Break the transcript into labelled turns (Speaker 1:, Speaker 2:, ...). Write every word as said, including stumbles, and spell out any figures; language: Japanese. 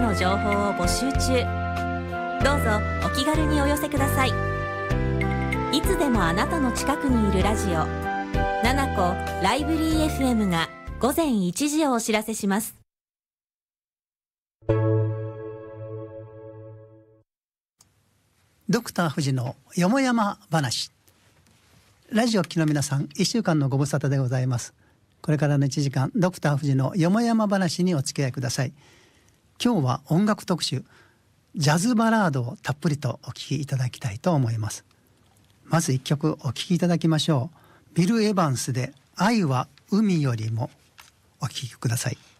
Speaker 1: の情報を募集中。どうぞお気軽にお寄せください。いつでもあなたの近くにいるラジオななこライブリー エフエム がごぜんいちじをお知らせします。
Speaker 2: ドクター藤のよもやま話。ラジオ聴きの皆さん、いっしゅうかんのご無沙汰でございます。これからのいちじかん、ドクター藤のよもやま話にお付き合いください。今日は音楽特集、ジャズバラードをたっぷりとお聴きいただきたいと思います。まずいっきょくお聴きいただきましょう。ビル・エヴァンスで愛は海よりも。お聴きください。